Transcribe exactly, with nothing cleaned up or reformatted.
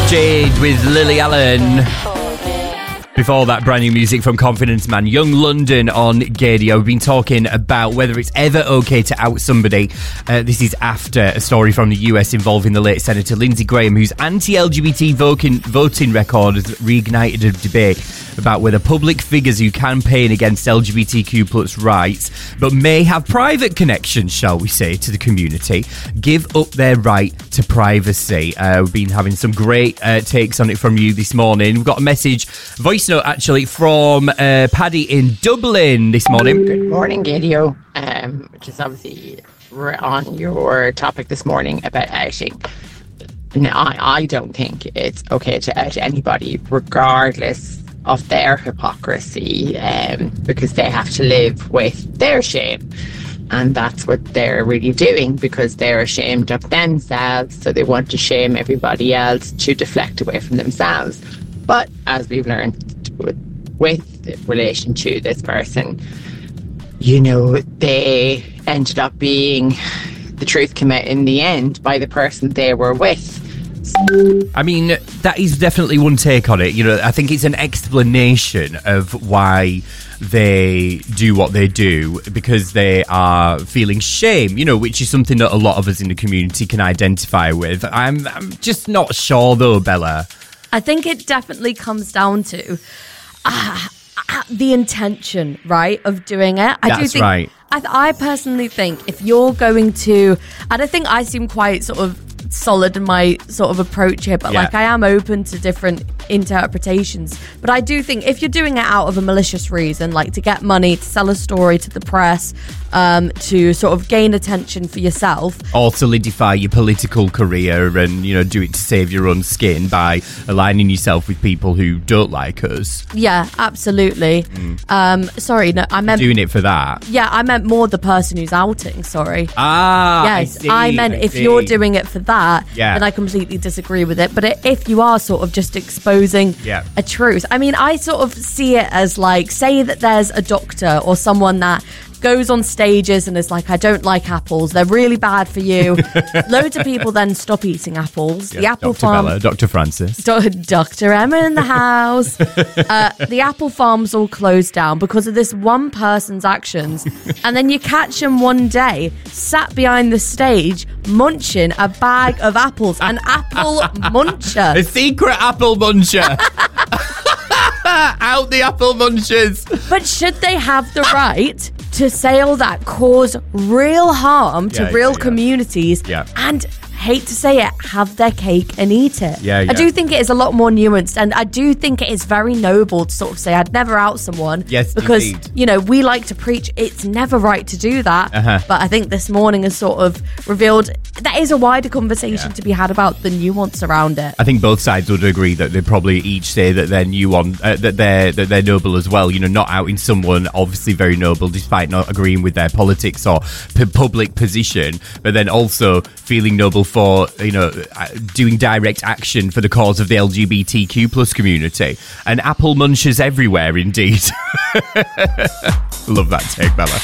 Jade with Lily Allen. Before that, brand new music from Confidence Man, Young London on Gadio. We've been talking about whether it's ever okay to out somebody. Uh, this is after a story from the U S involving the late Senator Lindsey Graham, whose anti-L G B T voting, voting record has reignited a debate about whether public figures who campaign against L G B T Q plus rights, but may have private connections, shall we say, to the community, give up their right to privacy. Uh, we've been having some great uh, takes on it from you this morning. We've got a message, voice note actually, from uh, Paddy in Dublin this morning. Good morning, Gadio, um, which is obviously on your topic this morning about outing. Now, I, I don't think it's okay to out anybody, regardless of their hypocrisy, um, because they have to live with their shame. And that's what they're really doing, because they're ashamed of themselves, so they want to shame everybody else to deflect away from themselves. But as we've learned with, with relation to this person, you know, they ended up being, the truth came out in the end by the person they were with. I mean, that is definitely one take on it. You know, I think it's an explanation of why they do what they do, because they are feeling shame, you know, which is something that a lot of us in the community can identify with. I'm, I'm just not sure, though, Bella. I think it definitely comes down to uh, uh, the intention, right, of doing it. I That's do think, right. I, th- I personally think if you're going to, and I think I seem quite sort of solid in my sort of approach here, but yeah. like I am open to different interpretations. But I do think if you're doing it out of a malicious reason, like to get money, to sell a story to the press, um, to sort of gain attention for yourself, or solidify your political career and, you know, do it to save your own skin by aligning yourself with people who don't like us. Yeah, absolutely. Mm. Um, sorry, no, I meant doing it for that. Yeah, I meant more the person who's outing. Sorry. Ah, yes, I, see, I meant I if see. you're doing it for that, yeah. then I completely disagree with it. But if you are sort of just exposing yeah. a truth, I mean, I sort of see it as like, say that there's a doctor or someone that goes on stages and is like, I don't like apples, they're really bad for you. Loads of people then stop eating apples. Yeah, the apple Doctor farm, Bella, Doctor Francis, Do- Doctor Emma in the house. uh, the apple farms all closed down because of this one person's actions, and then you catch him one day sat behind the stage munching a bag of apples, an apple muncher, a secret apple muncher. Out the apple munchers. But should they have the right to say all that, cause real harm to yeah, real yeah, yeah. communities, yeah. and, hate to say it, have their cake and eat it? Yeah, yeah. I do think it is a lot more nuanced, and I do think it is very noble to sort of say, I'd never out someone. Yes, because, indeed. you know, we like to preach, it's never right to do that. Uh-huh. But I think this morning has sort of revealed that is a wider conversation yeah. to be had about the nuance around it. I think both sides would agree that they probably each say that they're nuanced, uh, that they're that they're noble as well. You know, not outing someone, obviously very noble, despite not agreeing with their politics or p- public position, but then also feeling noble for, you know, doing direct action for the cause of the L G B T Q plus community. And apple munchers everywhere, indeed. Love that take, Bella.